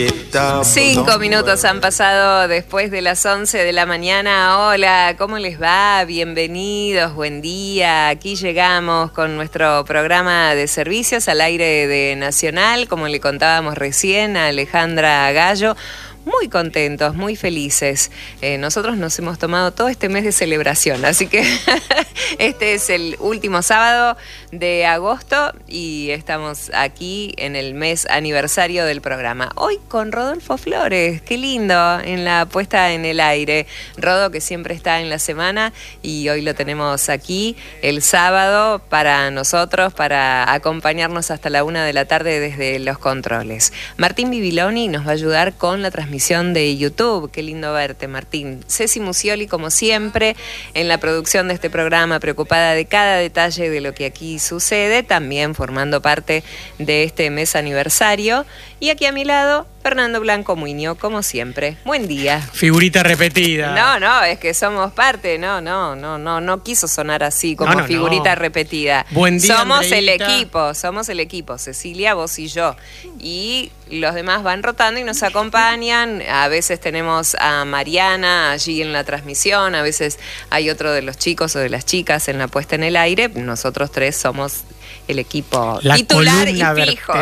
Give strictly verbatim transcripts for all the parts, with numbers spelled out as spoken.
Cinco minutos han pasado después de las once de la mañana. Hola, ¿cómo les va? Bienvenidos, buen día. Aquí llegamos con nuestro programa de servicios al aire de Nacional, como le contábamos recién a Alejandra Gallo. Muy contentos, muy felices. Eh, nosotros nos hemos tomado todo este mes de celebración, así que este es el último sábado de agosto y estamos aquí en el mes aniversario del programa. Hoy con Rodolfo Flores, qué lindo, en la puesta en el aire. Rodo, que siempre está en la semana, y hoy lo tenemos aquí el sábado para nosotros, para acompañarnos hasta la una de la tarde desde los controles. Martín Bibiloni nos va a ayudar con la transmisión de YouTube. Qué lindo verte, Martín. Ceci Musioli, como siempre, en la producción de este programa, preocupada de cada detalle de lo que aquí sucede, también formando parte de este mes aniversario. Y aquí a mi lado, Fernando Blanco Muñoz, como siempre. Buen día. Figurita repetida. No, no, es que somos parte. No, no, no, no, no quiso sonar así como no, no, figurita no. repetida. Buen día, Somos Andreita. el equipo, somos el equipo. Cecilia, vos y yo. Y los demás van rotando y nos acompañan. A veces tenemos a Mariana allí en la transmisión, a veces hay otro de los chicos o de las chicas en la puesta en el aire. Nosotros tres somos el equipo la titular y fijo.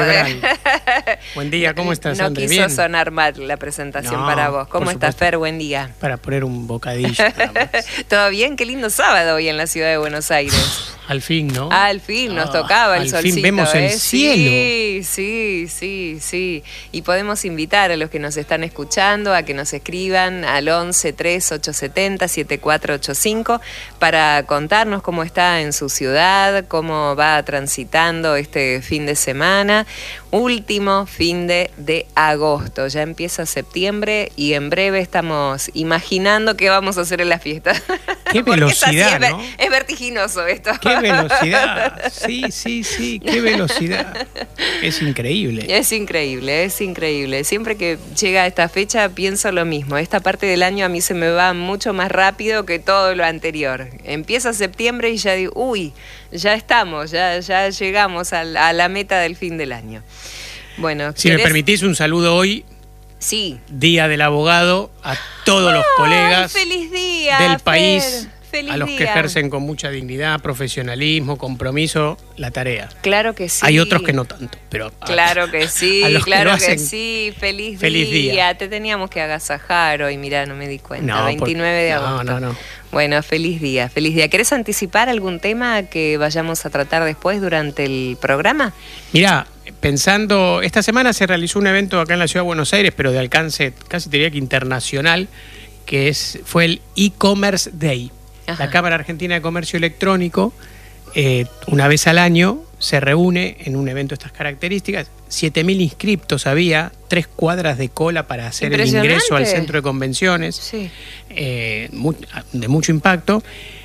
Buen día, ¿cómo estás, No André? quiso Bien. sonar mal la presentación no, para vos. ¿Cómo estás, Fer? Buen día. Para poner un bocadillo. ¿Todo bien? Qué lindo sábado hoy en la ciudad de Buenos Aires. Al fin, ¿no? Al fin, nos tocaba el al solcito. Al fin vemos ¿eh? el cielo. Sí, sí, sí, sí. Y podemos invitar a los que nos están escuchando a que nos escriban al once tres ocho siete cero siete cuatro ocho cinco para contarnos cómo está en su ciudad, cómo va transitando este fin de semana. Último fin de, de agosto. Ya empieza septiembre y en breve estamos imaginando qué vamos a hacer en la fiesta. Qué velocidad, es, así, ¿no? es, es vertiginoso esto. Qué velocidad. Sí, sí, sí, qué velocidad. Es increíble. Es increíble, es increíble. Siempre que llega esta fecha pienso lo mismo. Esta parte del año a mí se me va mucho más rápido que todo lo anterior. Empieza septiembre y ya digo, uy, ya estamos, ya, ya llegamos a la, a la meta del fin del año. Bueno, si ¿querés? Me permitís un saludo hoy. Sí. Día del Abogado a todos los colegas feliz día, del Fer. país. Feliz a los día. Que ejercen con mucha dignidad, profesionalismo, compromiso, la tarea. Claro que sí. Hay otros que no tanto, pero... Claro que sí, a los claro que, que hacen, sí. Feliz, feliz día. día. Te teníamos que agasajar hoy, mirá, no me di cuenta. No, veintinueve por... de agosto. No, no, no. Bueno, feliz día, feliz día. ¿Querés anticipar algún tema que vayamos a tratar después durante el programa? Mirá, pensando... Esta semana se realizó un evento acá en la Ciudad de Buenos Aires, pero de alcance casi te diría que internacional, que es, fue el e-commerce day. Ajá. La Cámara Argentina de Comercio Electrónico, eh, una vez al año, se reúne en un evento de estas características. siete mil inscriptos había, tres cuadras de cola para hacer el ingreso al centro de convenciones, sí. eh, muy, de mucho impacto.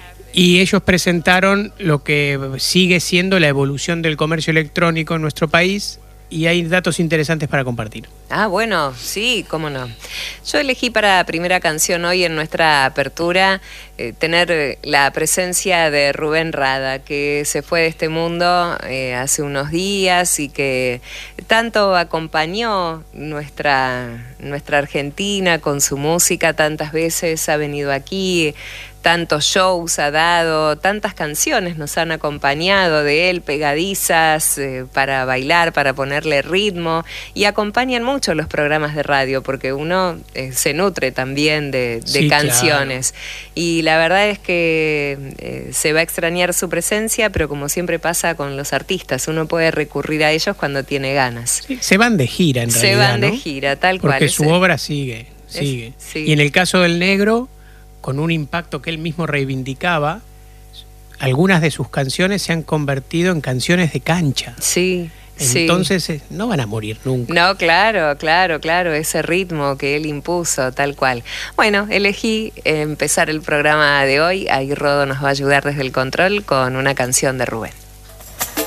Y ellos presentaron lo que sigue siendo la evolución del comercio electrónico en nuestro país. Y hay datos interesantes para compartir. Ah, bueno, sí, cómo no. Yo elegí para primera canción hoy en nuestra apertura eh, tener la presencia de Rubén Rada, que se fue de este mundo eh, hace unos días y que tanto acompañó nuestra, nuestra Argentina con su música, tantas veces ha venido aquí, tantos shows ha dado, tantas canciones nos han acompañado de él, pegadizas, eh, para bailar, para ponerle ritmo, y acompañan mucho los programas de radio, porque uno eh, se nutre también de, de sí, canciones. Claro. Y la verdad es que eh, se va a extrañar su presencia, pero como siempre pasa con los artistas, uno puede recurrir a ellos cuando tiene ganas. Sí, se van de gira en se realidad, Se van ¿no? de gira, tal porque cual. Porque su obra sigue, sigue. Es, sí. Y en el caso del Negro, con un impacto que él mismo reivindicaba, algunas de sus canciones se han convertido en canciones de cancha. Sí, Entonces sí. no van a morir nunca. No, claro, claro, claro, ese ritmo que él impuso, tal cual. Bueno, elegí empezar el programa de hoy, ahí Rodo nos va a ayudar desde el control con una canción de Rubén.